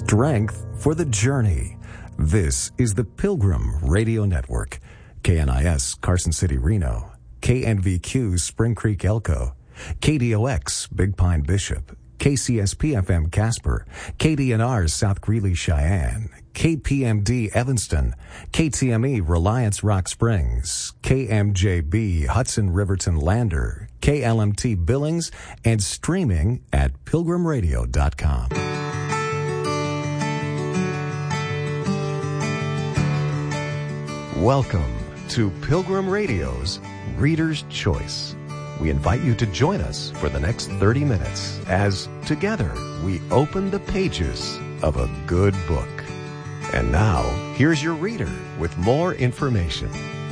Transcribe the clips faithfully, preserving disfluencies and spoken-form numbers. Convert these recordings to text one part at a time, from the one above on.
strength for the journey. This is the Pilgrim Radio Network. K N I S Carson City, Reno. K N V Q Spring Creek, Elko. K D O X Big Pine, Bishop. K C S P F M Casper. K D N R South Greeley, Cheyenne. K P M D Evanston. K T M E Reliance Rock Springs. K M J B Hudson Riverton Lander. K L M T Billings, and streaming at pilgrim radio dot com. Welcome to Pilgrim Radio's Reader's Choice. We invite you to join us for the next thirty minutes as together we open the pages of a good book. And now, here's your reader with more information.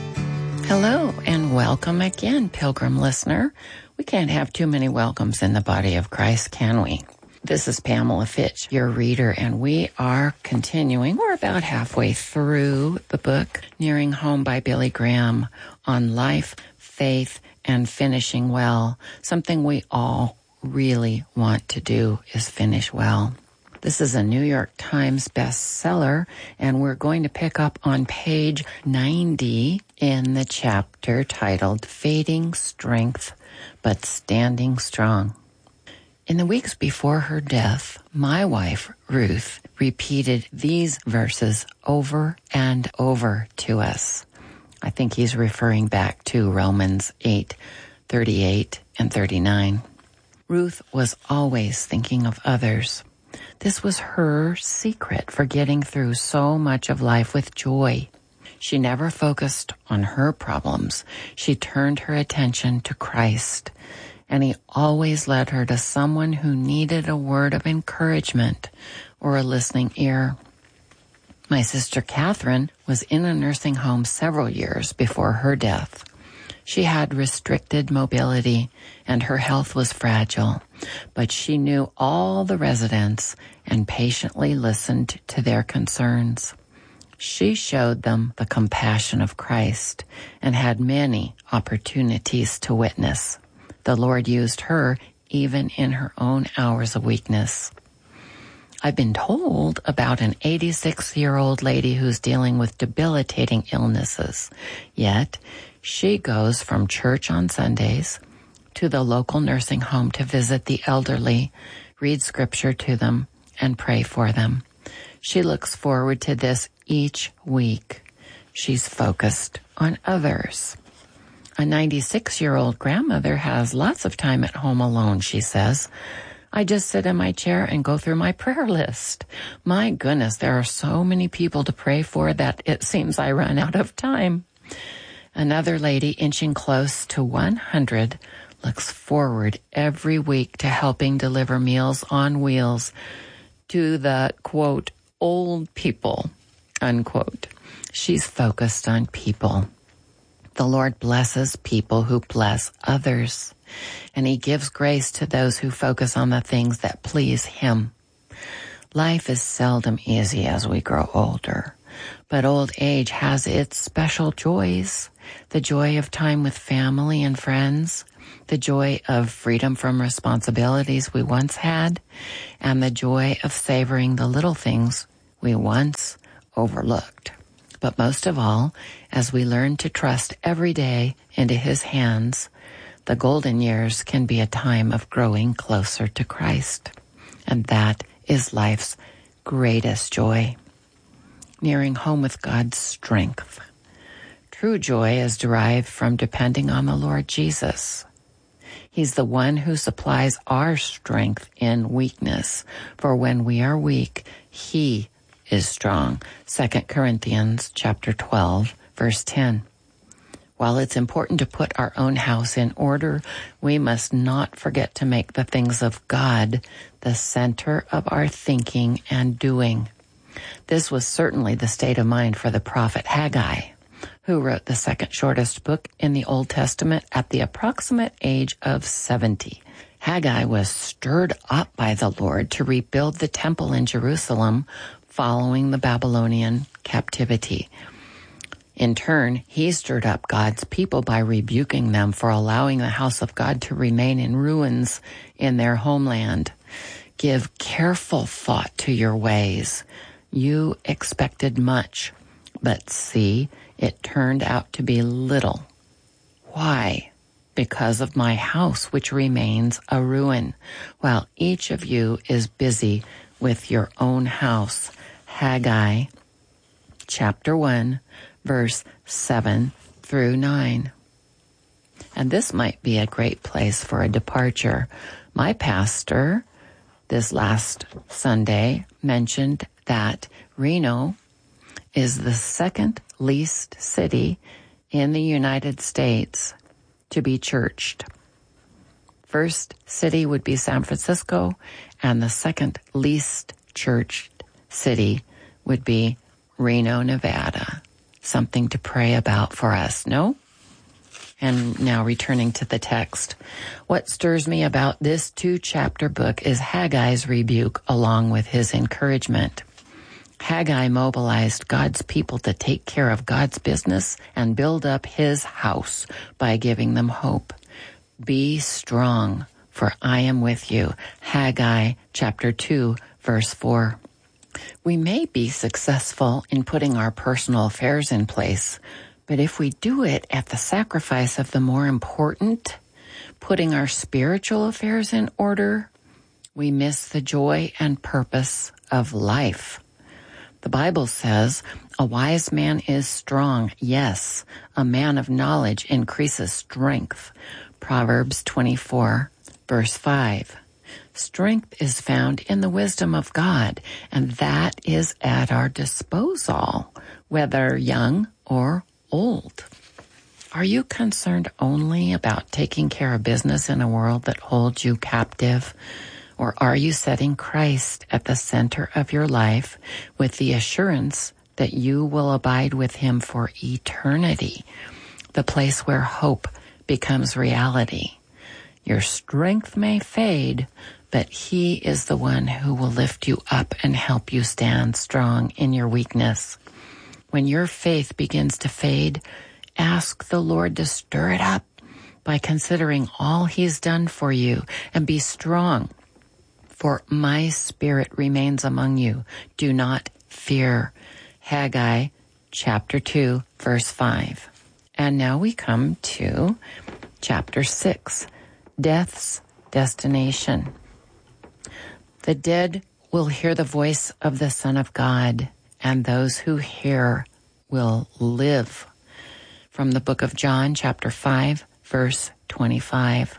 Hello, and welcome again, Pilgrim listener. We can't have too many welcomes in the body of Christ, can we? This is Pamela Fitch, your reader, and we are continuing. We're about halfway through the book, Nearing Home by Billy Graham, on life, faith, and finishing well. Something we all really want to do is finish well. This is a New York Times bestseller, and we're going to pick up on page ninety in the chapter titled Fading Strength, but Standing Strong. In the weeks before her death, my wife, Ruth, repeated these verses over and over to us. I think he's referring back to Romans eight, thirty-eight and thirty-nine. Ruth was always thinking of others. This was her secret for getting through so much of life with joy. She never focused on her problems. She turned her attention to Christ, and he always led her to someone who needed a word of encouragement or a listening ear. My sister Catherine was in a nursing home several years before her death. She had restricted mobility and her health was fragile, but she knew all the residents and patiently listened to their concerns. She showed them the compassion of Christ and had many opportunities to witness. The Lord used her even in her own hours of weakness. I've been told about an eighty-six-year-old lady who's dealing with debilitating illnesses. Yet, she goes from church on Sundays to the local nursing home to visit the elderly, read scripture to them, and pray for them. She looks forward to this each week. She's focused on others. A ninety-six-year-old grandmother has lots of time at home alone, she says. I just sit in my chair and go through my prayer list. My goodness, there are so many people to pray for that it seems I run out of time. Another lady, inching close to one hundred, looks forward every week to helping deliver Meals on Wheels to the, quote, old people, unquote. She's focused on people. The Lord blesses people who bless others, and he gives grace to those who focus on the things that please him. Life is seldom easy as we grow older, but old age has its special joys. The joy of time with family and friends, the joy of freedom from responsibilities we once had, and the joy of savoring the little things we once overlooked. But most of all, as we learn to trust every day into his hands, the golden years can be a time of growing closer to Christ. And that is life's greatest joy. Nearing home with God's strength. True joy is derived from depending on the Lord Jesus. He's the one who supplies our strength in weakness. For when we are weak, he is strong. Second Corinthians chapter twelve, verse ten. While it's important to put our own house in order, we must not forget to make the things of God the center of our thinking and doing. This was certainly the state of mind for the prophet Haggai, who wrote the second shortest book in the Old Testament at the approximate age of seventy. Haggai was stirred up by the Lord to rebuild the temple in Jerusalem following the Babylonian captivity. In turn, he stirred up God's people by rebuking them for allowing the house of God to remain in ruins in their homeland. Give careful thought to your ways. You expected much, but see, it turned out to be little. Why? Because of my house, which remains a ruin, while each of you is busy with your own house. Haggai, chapter one, verse seven through nine. And this might be a great place for a departure. My pastor, this last Sunday, mentioned that Reno is the second least city in the United States to be churched. First city would be San Francisco, and the second least churched city would be Reno, Nevada. Something to pray about for us, no? And now returning to the text. What stirs me about this two-chapter book is Haggai's rebuke along with his encouragement. Haggai mobilized God's people to take care of God's business and build up his house by giving them hope. Be strong, for I am with you. Haggai chapter two, verse four. We may be successful in putting our personal affairs in place, but if we do it at the sacrifice of the more important, putting our spiritual affairs in order, we miss the joy and purpose of life. The Bible says, a wise man is strong. Yes, a man of knowledge increases strength. Proverbs twenty-four, verse five. Strength is found in the wisdom of God, and that is at our disposal, whether young or old. Are you concerned only about taking care of business in a world that holds you captive? Or are you setting Christ at the center of your life with the assurance that you will abide with him for eternity, the place where hope becomes reality? Your strength may fade, but he is the one who will lift you up and help you stand strong in your weakness. When your faith begins to fade, ask the Lord to stir it up by considering all he's done for you, and be strong. For my spirit remains among you. Do not fear. Haggai chapter two, verse five. And now we come to chapter six, Death's Destination. The dead will hear the voice of the Son of God, and those who hear will live. From the book of John, chapter five, verse twenty-five.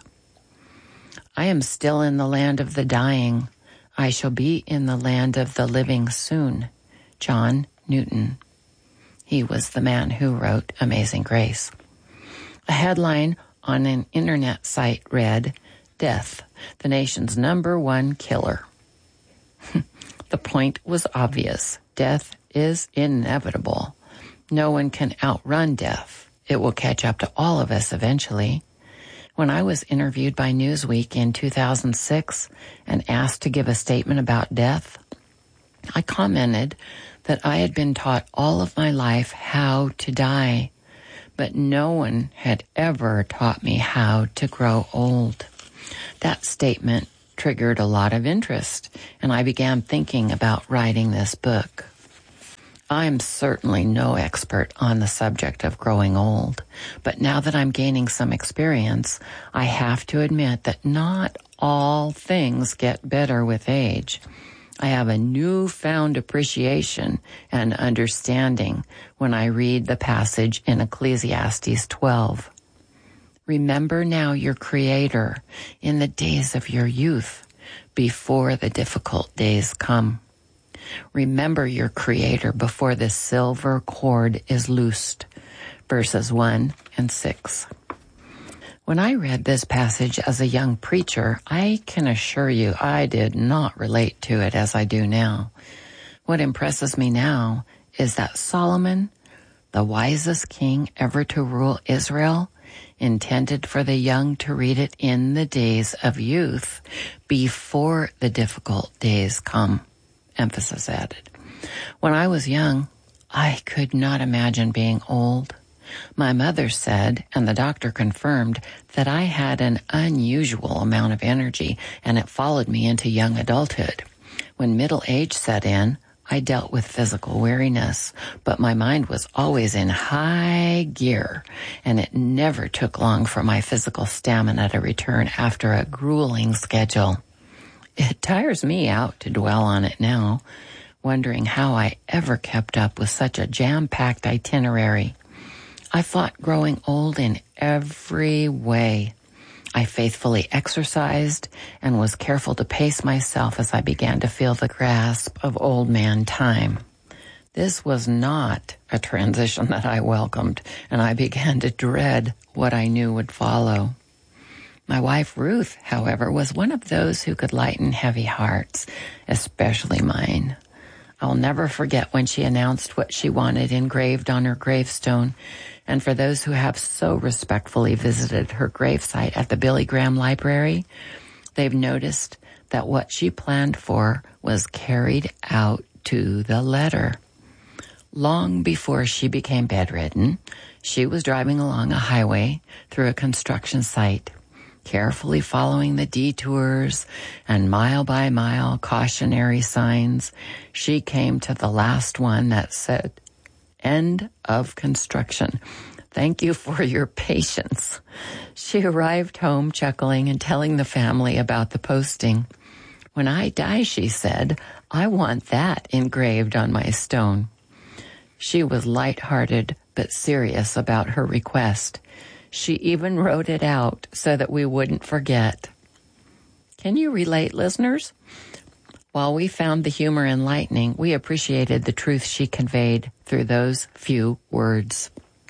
I am still in the land of the dying. I shall be in the land of the living soon. John Newton. He was the man who wrote Amazing Grace. A headline on an internet site read, Death, the nation's number one killer. The point was obvious. Death is inevitable. No one can outrun death. It will catch up to all of us eventually. When I was interviewed by Newsweek in two thousand six and asked to give a statement about death, I commented that I had been taught all of my life how to die, but no one had ever taught me how to grow old. That statement triggered a lot of interest, and I began thinking about writing this book. I'm certainly no expert on the subject of growing old, but now that I'm gaining some experience, I have to admit that not all things get better with age. I have a newfound appreciation and understanding when I read the passage in Ecclesiastes twelve. Remember now your Creator in the days of your youth, before the difficult days come. Remember your Creator before the silver cord is loosed. Verses one and six. When I read this passage as a young preacher, I can assure you I did not relate to it as I do now. What impresses me now is that Solomon, the wisest king ever to rule Israel, intended for the young to read it in the days of youth, before the difficult days come. Emphasis added. When I was young, I could not imagine being old. My mother said, and the doctor confirmed, that I had an unusual amount of energy, and it followed me into young adulthood. When middle age set in, I dealt with physical weariness, but my mind was always in high gear, and it never took long for my physical stamina to return after a grueling schedule. It tires me out to dwell on it now, wondering how I ever kept up with such a jam-packed itinerary. I fought growing old in every way. I faithfully exercised and was careful to pace myself as I began to feel the grasp of old man time. This was not a transition that I welcomed, and I began to dread what I knew would follow. My wife, Ruth, however, was one of those who could lighten heavy hearts, especially mine. I'll never forget when she announced what she wanted engraved on her gravestone, and for those who have so respectfully visited her gravesite at the Billy Graham Library, they've noticed that what she planned for was carried out to the letter. Long before she became bedridden, she was driving along a highway through a construction site, carefully following the detours and mile-by-mile cautionary signs. She came to the last one that said, "End of construction. Thank you for your patience." She arrived home chuckling and telling the family about the posting. "When I die," she said, "I want that engraved on my stone." She was light-hearted but serious about her request. She even wrote it out so that we wouldn't forget. Can you relate, listeners? While we found the humor enlightening, we appreciated the truth she conveyed through those few words.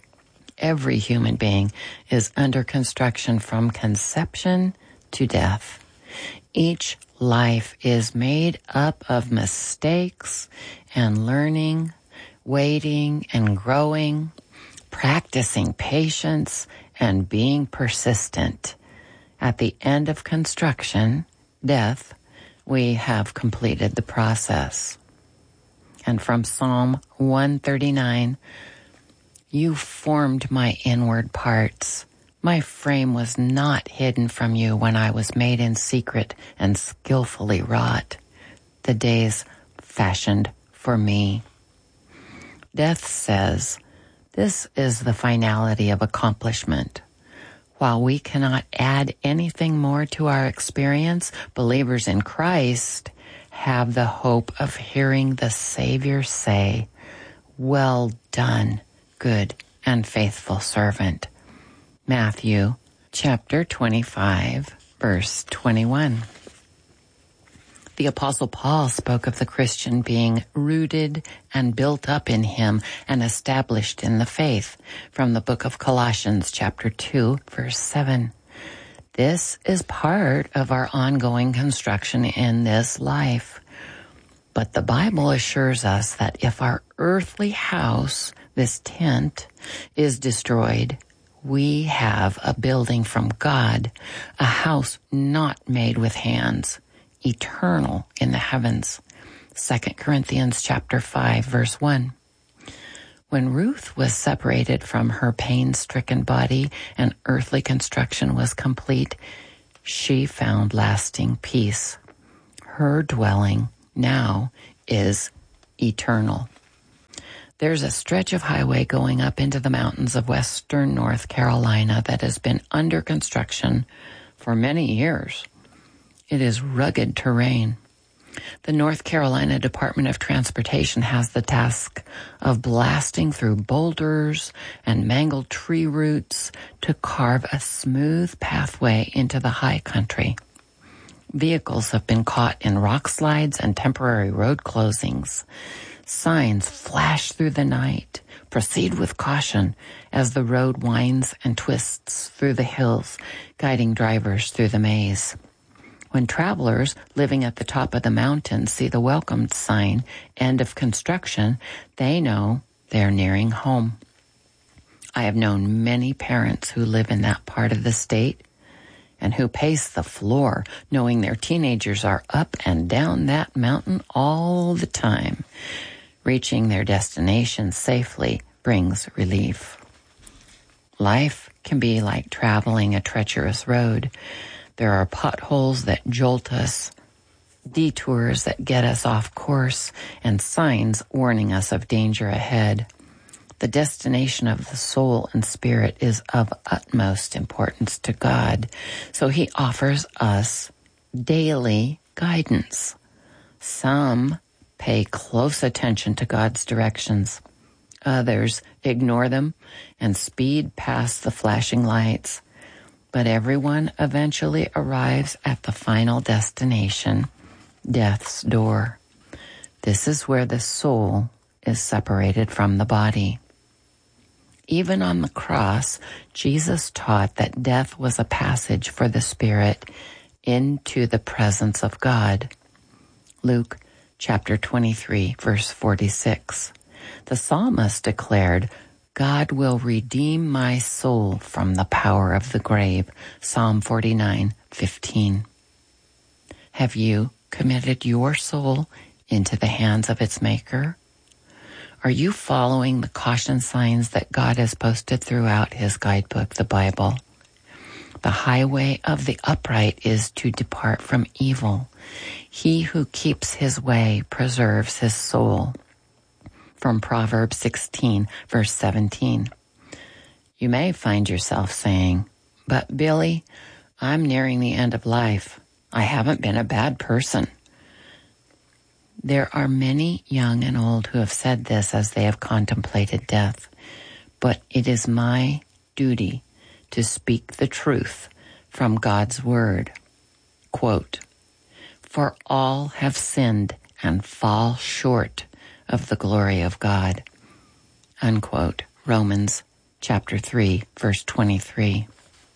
Every human being is under construction from conception to death. Each life is made up of mistakes and learning, waiting and growing, practicing patience, and being persistent. At the end of construction, death, we have completed the process. And from Psalm one thirty-nine, "You formed my inward parts. My frame was not hidden from you when I was made in secret and skillfully wrought. The days fashioned for me." Death says, this is the finality of accomplishment. While we cannot add anything more to our experience, believers in Christ have the hope of hearing the Savior say, "Well done, good and faithful servant." Matthew chapter twenty-five, verse twenty-one. The Apostle Paul spoke of the Christian being rooted and built up in him and established in the faith from the book of Colossians chapter two, verse seven. This is part of our ongoing construction in this life. But the Bible assures us that if our earthly house, this tent, is destroyed, we have a building from God, a house not made with hands, eternal in the heavens. Second Corinthians chapter five, verse one. When Ruth was separated from her pain-stricken body and earthly construction was complete, she found lasting peace. Her dwelling now is eternal. There's a stretch of highway going up into the mountains of western North Carolina that has been under construction for many years. It is rugged terrain. The North Carolina Department of Transportation has the task of blasting through boulders and mangled tree roots to carve a smooth pathway into the high country. Vehicles have been caught in rock slides and temporary road closings. Signs flash through the night. Proceed with caution as the road winds and twists through the hills, guiding drivers through the maze. When travelers living at the top of the mountain see the welcome sign, "End of construction," they know they're nearing home. I have known many parents who live in that part of the state and who pace the floor knowing their teenagers are up and down that mountain all the time. Reaching their destination safely brings relief. Life can be like traveling a treacherous road. There are potholes that jolt us, detours that get us off course, and signs warning us of danger ahead. The destination of the soul and spirit is of utmost importance to God, so He offers us daily guidance. Some pay close attention to God's directions. Others ignore them and speed past the flashing lights. But everyone eventually arrives at the final destination, death's door. This is where the soul is separated from the body. Even on the cross, Jesus taught that death was a passage for the spirit into the presence of God. Luke chapter twenty-three, verse forty-six. The psalmist declared, God will redeem my soul from the power of the grave. Psalm forty-nine, fifteen. Have you committed your soul into the hands of its maker? Are you following the caution signs that God has posted throughout His guidebook, the Bible? The highway of the upright is to depart from evil. He who keeps his way preserves his soul. From Proverbs sixteen, verse seventeen. You may find yourself saying, but Billy, I'm nearing the end of life. I haven't been a bad person. There are many young and old who have said this as they have contemplated death, but it is my duty to speak the truth from God's word. Quote, for all have sinned and fall short of the glory of God. Unquote. Romans chapter three, verse twenty-three.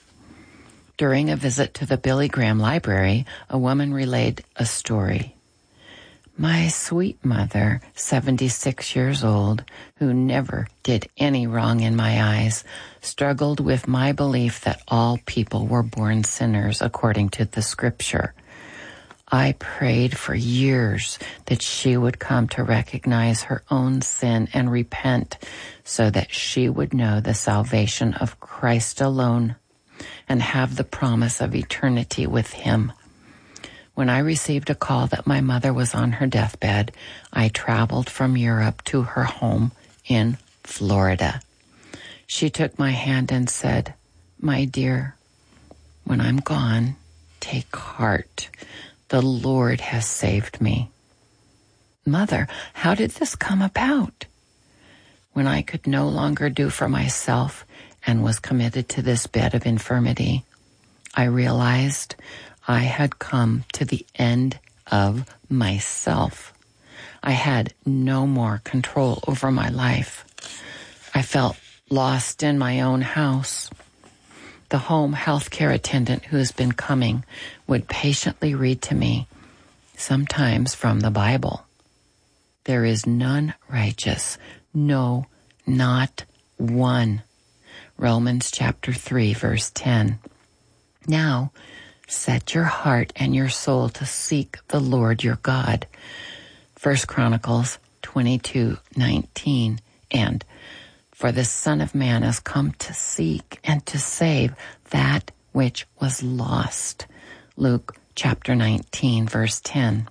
During a visit to the Billy Graham Library, a woman relayed a story. My sweet mother, seventy-six years old, who never did any wrong in my eyes, struggled with my belief that all people were born sinners according to the scripture. I prayed for years that she would come to recognize her own sin and repent so that she would know the salvation of Christ alone and have the promise of eternity with Him. When I received a call that my mother was on her deathbed, I traveled from Europe to her home in Florida. She took my hand and said, my dear, when I'm gone, take heart. The Lord has saved me. Mother, how did this come about? When I could no longer do for myself and was committed to this bed of infirmity, I realized I had come to the end of myself. I had no more control over my life. I felt lost in my own house. The home health care attendant who has been coming would patiently read to me, sometimes from the Bible. There is none righteous, no, not one. Romans chapter three, verse ten. Now, set your heart and your soul to seek the Lord your God. First Chronicles twenty-two, nineteen. And for the Son of Man has come to seek and to save that which was lost. Luke chapter nineteen, verse ten.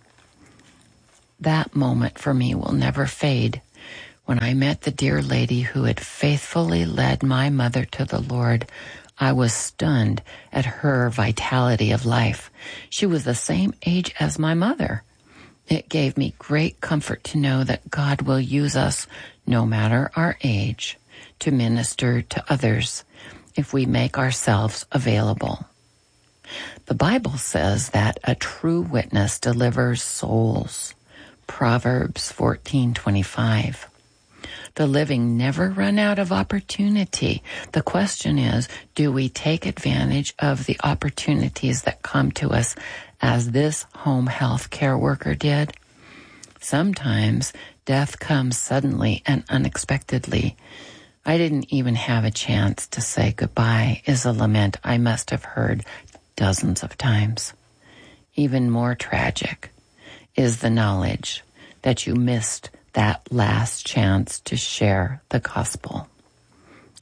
That moment for me will never fade. When I met the dear lady who had faithfully led my mother to the Lord, I was stunned at her vitality of life. She was the same age as my mother. It gave me great comfort to know that God will use us, no matter our age, to minister to others if we make ourselves available. The Bible says that a true witness delivers souls. Proverbs fourteen twenty-five. The living never run out of opportunity. The question is, do we take advantage of the opportunities that come to us as this home health care worker did? Sometimes death comes suddenly and unexpectedly. I didn't even have a chance to say goodbye is a lament I must have heard dozens of times. Even more tragic is the knowledge that you missed that last chance to share the gospel.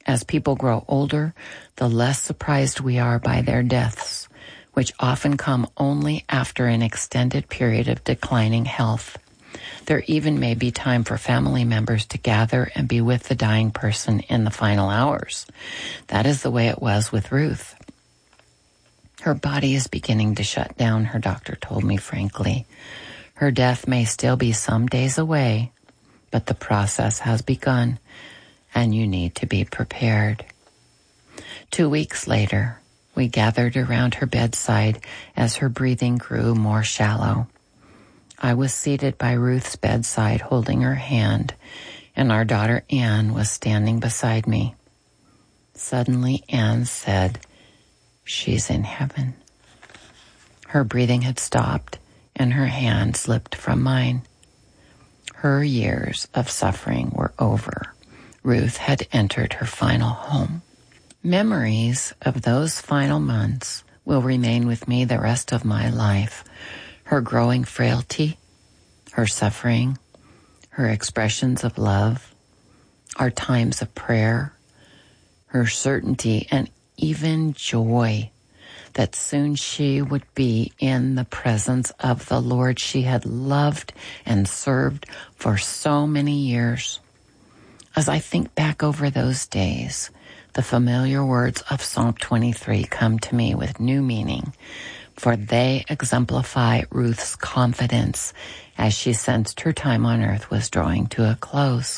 As people grow older, the less surprised we are by their deaths, which often come only after an extended period of declining health. There even may be time for family members to gather and be with the dying person in the final hours. That is the way it was with Ruth. Her body is beginning to shut down, her doctor told me frankly. Her death may still be some days away, but the process has begun, and you need to be prepared. Two weeks later, we gathered around her bedside as her breathing grew more shallow. I was seated by Ruth's bedside holding her hand, and our daughter Anne was standing beside me. Suddenly Anne said, "She's in heaven." Her breathing had stopped, and her hand slipped from mine. Her years of suffering were over. Ruth had entered her final home. Memories of those final months will remain with me the rest of my life. Her growing frailty, her suffering, her expressions of love, our times of prayer, her certainty and even joy that soon she would be in the presence of the Lord she had loved and served for so many years. As I think back over those days, the familiar words of Psalm twenty-three come to me with new meaning, for they exemplify Ruth's confidence as she sensed her time on earth was drawing to a close.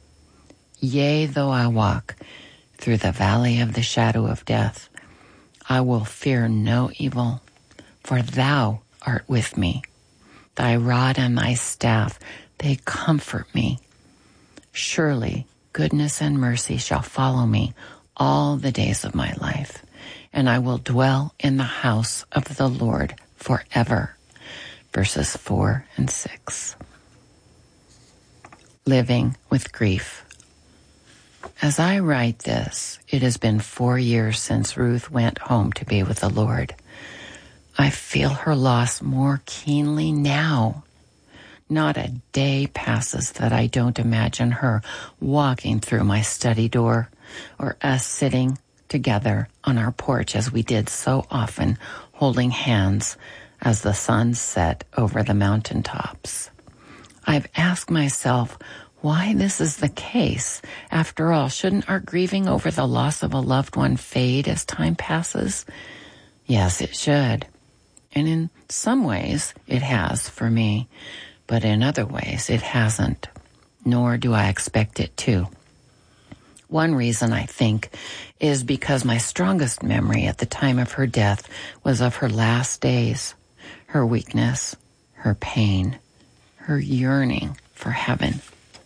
Yea, though I walk through the valley of the shadow of death, I will fear no evil, for thou art with me. Thy rod and thy staff, they comfort me. Surely goodness and mercy shall follow me all the days of my life, and I will dwell in the house of the Lord forever. Verses four and six. Living with grief. As I write this, it has been four years since Ruth went home to be with the Lord. I feel her loss more keenly now. Not a day passes that I don't imagine her walking through my study door, or us sitting together on our porch as we did so often, holding hands as the sun set over the mountaintops. I've asked myself why this is the case. After all, shouldn't our grieving over the loss of a loved one fade as time passes? Yes, it should. And in some ways, it has for me. But in other ways, it hasn't. Nor do I expect it to. One reason, I think, is because my strongest memory at the time of her death was of her last days, her weakness, her pain, her yearning for heaven.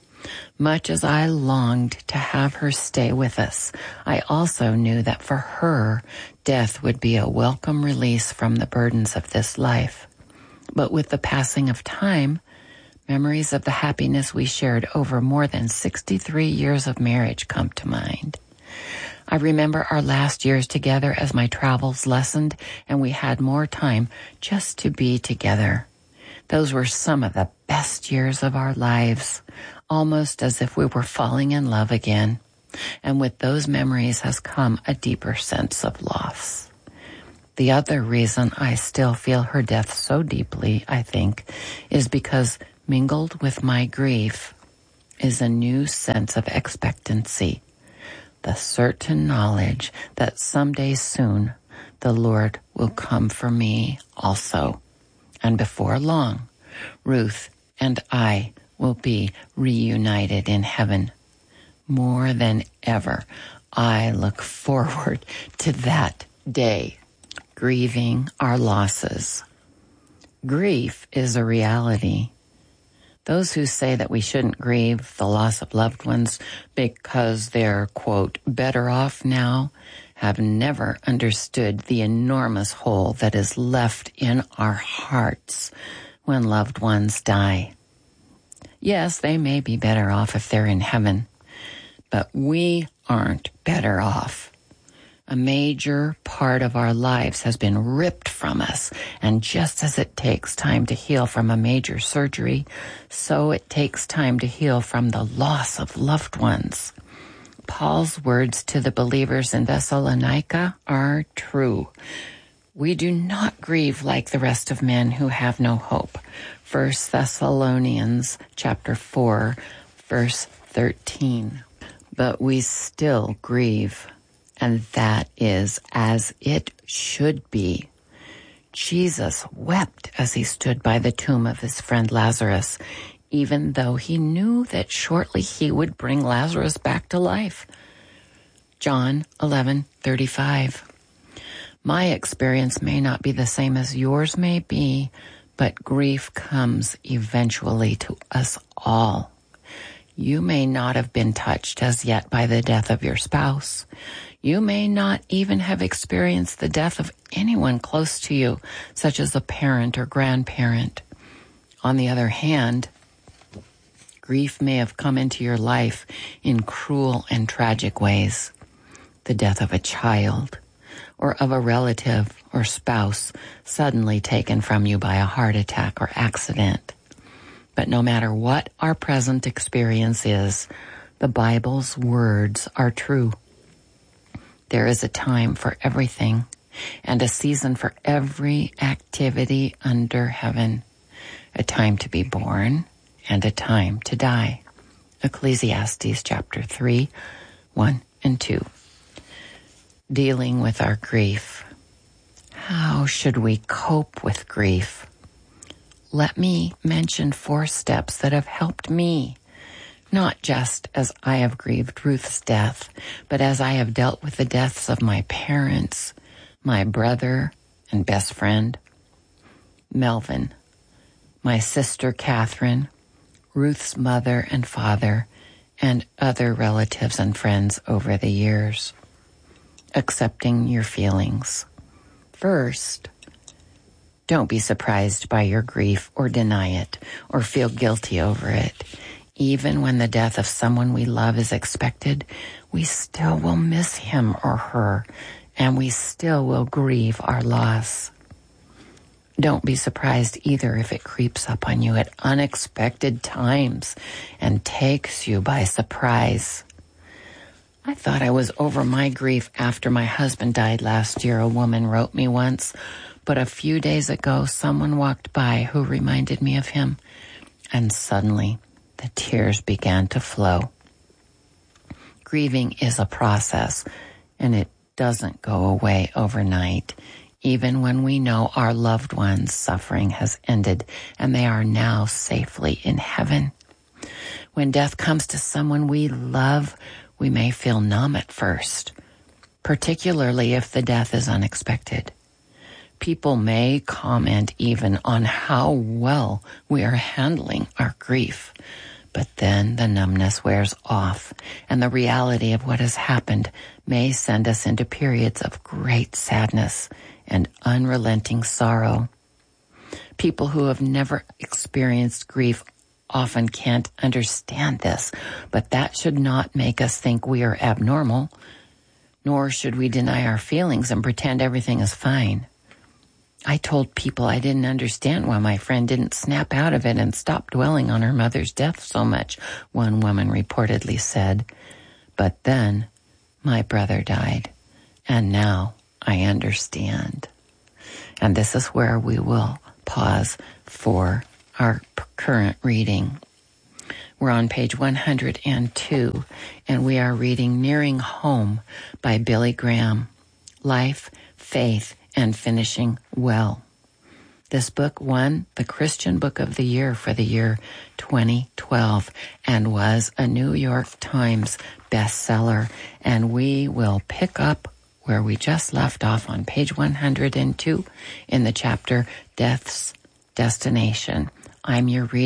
Much as I longed to have her stay with us, I also knew that for her, death would be a welcome release from the burdens of this life. But with the passing of time, memories of the happiness we shared over more than sixty-three years of marriage come to mind. I remember our last years together as my travels lessened and we had more time just to be together. Those were some of the best years of our lives, almost as if we were falling in love again. And with those memories has come a deeper sense of loss. The other reason I still feel her death so deeply, I think, is because mingled with my grief is a new sense of expectancy, the certain knowledge that someday soon the Lord will come for me also. And before long, Ruth and I will be reunited in heaven. More than ever, I look forward to that day. Grieving our losses. Grief is a reality. Those who say that we shouldn't grieve the loss of loved ones because they're, quote, better off now, have never understood the enormous hole that is left in our hearts when loved ones die. Yes, they may be better off if they're in heaven, but we aren't better off. A major part of our lives has been ripped from us, and just as it takes time to heal from a major surgery, so it takes time to heal from the loss of loved ones. Paul's words to the believers in Thessalonica are true. We do not grieve like the rest of men who have no hope. First Thessalonians chapter four, verse thirteen. But we still grieve, and that is as it should be. Jesus wept as he stood by the tomb of his friend Lazarus, even though he knew that shortly he would bring Lazarus back to life. John eleven thirty-five. My experience may not be the same as yours may be, but grief comes eventually to us all. You may not have been touched as yet by the death of your spouse. You may not even have experienced the death of anyone close to you, such as a parent or grandparent. On the other hand, grief may have come into your life in cruel and tragic ways. The death of a child, or of a relative or spouse suddenly taken from you by a heart attack or accident. But no matter what our present experience is, the Bible's words are true. There is a time for everything and a season for every activity under heaven, a time to be born and a time to die. Ecclesiastes chapter three, one and two. Dealing with our grief. How should we cope with grief? Let me mention four steps that have helped me, not just as I have grieved Ruth's death, but as I have dealt with the deaths of my parents, my brother and best friend, Melvin, my sister Catherine, Ruth's mother and father, and other relatives and friends over the years. Accepting your feelings. First, don't be surprised by your grief or deny it or feel guilty over it. Even when the death of someone we love is expected, we still will miss him or her, and we still will grieve our loss. Don't be surprised either if it creeps up on you at unexpected times and takes you by surprise. I thought I was over my grief after my husband died last year, a woman wrote me once, but a few days ago someone walked by who reminded me of him, and suddenly the tears began to flow. Grieving is a process, and it doesn't go away overnight, even when we know our loved one's suffering has ended and they are now safely in heaven. When death comes to someone we love, we may feel numb at first, particularly if the death is unexpected. People may comment even on how well we are handling our grief, but then the numbness wears off, and the reality of what has happened may send us into periods of great sadness and unrelenting sorrow. People who have never experienced grief often can't understand this, but that should not make us think we are abnormal, nor should we deny our feelings and pretend everything is fine. I told people I didn't understand why my friend didn't snap out of it and stop dwelling on her mother's death so much, one woman reportedly said. But then my brother died, and now I understand. And this is where we will pause for our current reading. We're on page one hundred two, and we are reading Nearing Home by Billy Graham. Life, Faith, and Finishing Well. This book won the Christian Book of the Year for the year twenty twelve and was a New York Times bestseller. And we will pick up where we just left off on page one hundred two in the chapter Death's Destination. I'm your reader.